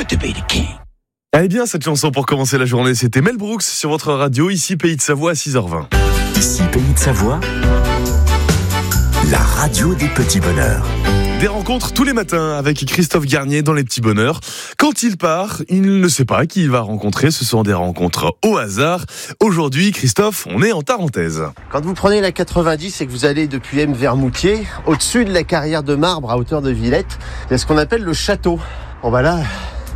to be the king. Eh bien, cette chanson pour commencer la journée, c'était Mel Brooks sur votre radio, ici Pays de Savoie à 6h20. Ici Pays de Savoie, la radio des petits bonheurs. Des rencontres tous les matins avec Christophe Garnier dans les petits bonheurs. Quand il part, il ne sait pas qui il va rencontrer. Ce sont des rencontres au hasard. Aujourd'hui, Christophe, on est en Tarentaise. Quand vous prenez la 90 et que vous allez depuis M vers Moutier, au-dessus de la carrière de marbre à hauteur de Villette, il y a ce qu'on appelle le château. Bon bah là,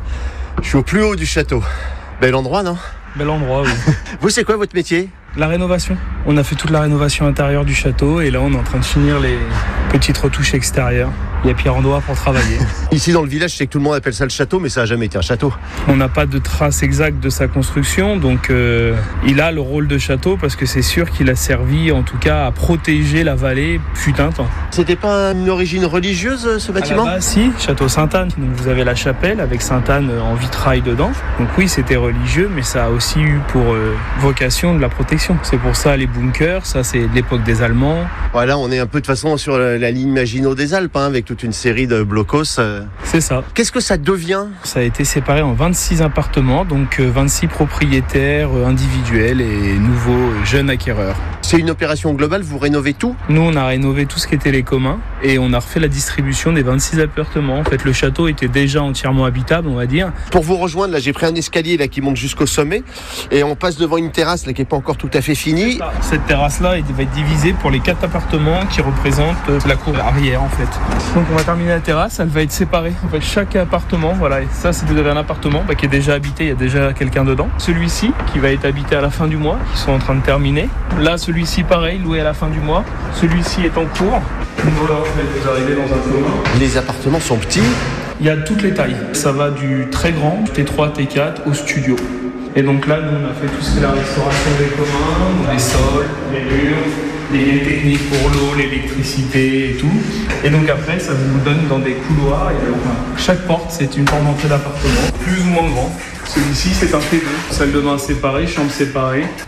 je suis au plus haut du château. Bel endroit, non ? Bel endroit, oui. Vous, c'est quoi votre métier ? La rénovation. On a fait toute la rénovation intérieure du château et là on est en train de finir les petites retouches extérieures. Il y a Pierre Andois pour travailler. Ici dans le village, je sais que tout le monde appelle ça le château, mais ça n'a jamais été un château. On n'a pas de trace exacte de sa construction, donc il a le rôle de château parce que c'est sûr qu'il a servi en tout cas à protéger la vallée fut un temps. C'était pas une origine religieuse ce bâtiment ? Si, château Sainte-Anne. Donc vous avez la chapelle avec Sainte-Anne en vitrail dedans. Donc oui, c'était religieux, mais ça a aussi eu pour vocation de la protection. C'est pour ça les bunkers, ça c'est l'époque des Allemands. Voilà, on est un peu de toute façon sur la ligne Maginot des Alpes, avec toute une série de blocos. C'est ça. Qu'est-ce que ça devient ? Ça a été séparé en 26 appartements, donc 26 propriétaires individuels et nouveaux jeunes acquéreurs. C'est une opération globale, vous rénovez tout ? Nous, on a rénové tout ce qui était les communs et on a refait la distribution des 26 appartements. En fait, le château était déjà entièrement habitable, on va dire. Pour vous rejoindre, là, j'ai pris un escalier là, qui monte jusqu'au sommet et on passe devant une terrasse là, qui n'est pas encore tout à fait finie. Cette terrasse-là va être divisée pour les 4 appartements qui représentent la cour arrière, en fait. Donc, on va terminer la terrasse, elle va être séparée. En fait, chaque appartement, voilà, et ça, c'est un appartement qui est déjà habité, il y a déjà quelqu'un dedans. Celui-ci, qui va être habité à la fin du mois, qui sont en train de terminer. Là, celui-ci, pareil, loué à la fin du mois. Celui-ci est en cours. Voilà, vous arrivez dans un commun. Les appartements sont petits. Il y a toutes les tailles. Ça va du très grand, T3, T4, au studio. Et donc là, nous, on a fait tout ce qui est la restauration des communs, les sols, les murs, les liens techniques pour l'eau, l'électricité et tout. Et donc après, ça vous donne dans des couloirs. Et enfin, chaque porte, c'est une porte d'entrée d'appartement, plus ou moins grand. Celui-ci, c'est un T2. Salle de bain séparée, chambre séparée.